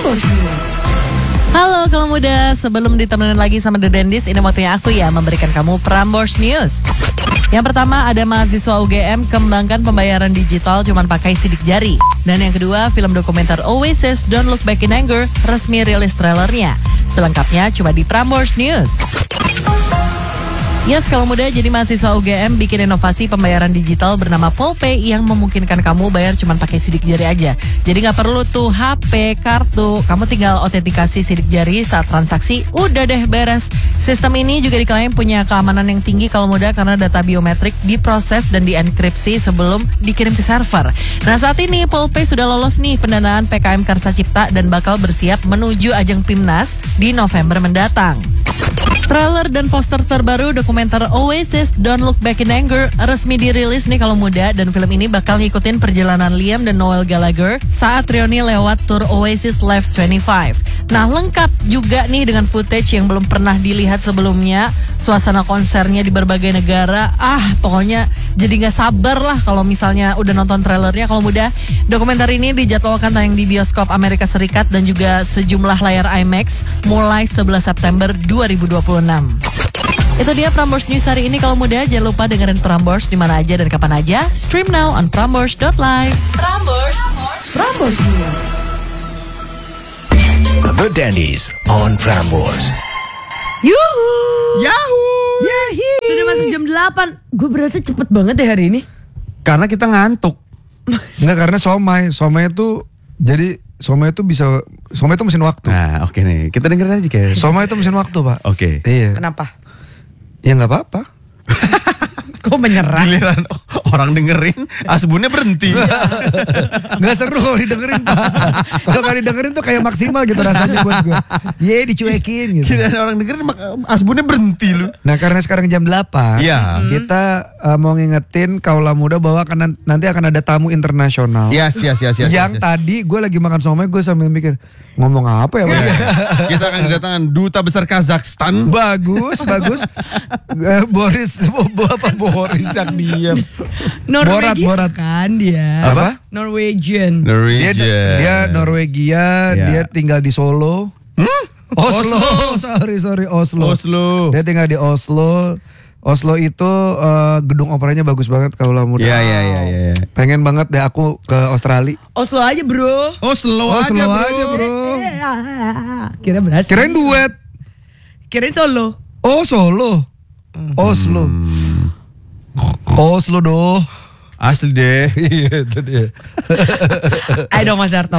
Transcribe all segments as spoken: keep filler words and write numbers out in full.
Prambors News. Halo kaum muda, sebelum ditemenin lagi sama The Dendis, ini waktunya aku ya memberikan kamu Prambors News. Yang pertama, ada mahasiswa U G M kembangkan pembayaran digital cuman pakai sidik jari. Dan yang kedua, film dokumenter Oasis Don't Look Back in Anger resmi rilis trailernya. Selengkapnya coba di Prambors News. Yes, kalau muda, jadi mahasiswa U G M bikin inovasi pembayaran digital bernama Polpay yang memungkinkan kamu bayar cuma pakai sidik jari aja. Jadi nggak perlu tuh H P, kartu, kamu tinggal autentikasi sidik jari saat transaksi, udah deh beres. Sistem ini juga diklaim punya keamanan yang tinggi kalau muda karena data biometrik diproses dan dienkripsi sebelum dikirim ke server. Nah saat ini Polpay sudah lolos nih pendanaan P K M Karsa Cipta dan bakal bersiap menuju ajang PIMNAS di November mendatang. Trailer dan poster terbaru dokumenter Oasis Don't Look Back in Anger resmi dirilis nih kalau muda, dan film ini bakal ngikutin perjalanan Liam dan Noel Gallagher saat reuni lewat tour Oasis Live dua puluh lima. Nah lengkap juga nih dengan footage yang belum pernah dilihat sebelumnya, suasana konsernya di berbagai negara. Ah pokoknya jadi gak sabar lah kalau misalnya udah nonton trailernya kalau muda. Dokumenter ini dijadwalkan tayang di bioskop Amerika Serikat dan juga sejumlah layar IMAX mulai sebelas September dua ribu dua puluh enam. Itu dia Prambors News hari ini kalau muda. Jangan lupa dengerin Prambors di mana aja dan kapan aja. Stream now on prambors dot live. Prambors, Prambors News. The Dendis on Prambors. Yuhu. Yahoo! Yahi. Sudah masuk jam delapan. Gue berasa cepet banget ya hari ini. Karena kita ngantuk. Enggak, karena somai. Somai itu jadi somai itu bisa somai itu mesin waktu. Nah, oke nih. Kita dengerin aja kayak. Somai itu mesin waktu, Pak. Oke. Iya. Kenapa? Ya nggak apa-apa. Kok menyerah? Giliran orang dengerin, asbunnya berhenti. Nggak seru kalau didengerin, Pak. Kalau didengerin tuh kayak maksimal gitu rasanya buat gue. Ye, dicuekin gitu. Giliran orang dengerin, asbunnya berhenti lu. Nah, karena sekarang jam delapan, Iya. kita uh, mau ngingetin kaula muda bahwa akan nanti akan ada tamu internasional. Yes, yes, yes, yes. Yang yes, yes. tadi gue lagi makan somai, gue sambil mikir ngomong apa ya, Pak? Kita akan kedatangan duta besar Kazakhstan. Bagus, bagus. Uh, Boris, bo, apa Boris yang diam? Norwegia Borat, Borat. kan dia. Apa? Norwegian. Dia, Norwegian. dia Norwegia, Ya. dia tinggal di Solo. Hmm? Oslo. Oslo. sorry sorry Oslo. Oslo. Dia tinggal di Oslo. Oslo itu uh, gedung operanya bagus banget kalau muda. Iya, iya, iya, iya. Pengen banget deh aku ke Australia. Oslo aja bro. Oslo, Oslo aja, bro. aja, bro. Kira berhasil. Kirain duet. Kirain Solo. Oh Solo. Oslo. Hmm. Oslo doh. Asli deh. Iya itu dia. Ayo dong Mas Darto.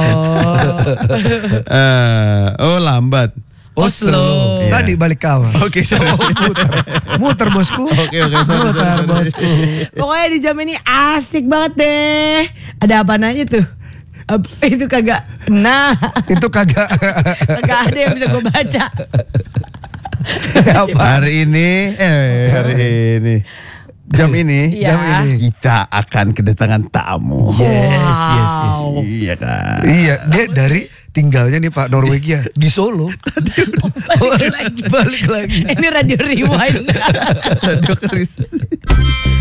Eh, oh lambat. Oslo. Iya. Tadi balik kawah. Oke, sorry. Muter. Muter bosku. Oke, oke, sorry, Muter sorry, sorry. bosku. Pokoknya di jam ini asik banget deh. Ada apa aja tuh? Ap, itu kagak. Nah, Itu kagak. kagak ada yang bisa gue baca. Apa? Hari ini, eh hari ini, jam ini, Iya. jam ini kita akan kedatangan tamu. Yes, yes, yes. Iya kan. Iya, dia dari tinggalnya nih Pak Norwegia di Solo. Balik lagi. Balik lagi. Ini radio rewind. Radio Keris.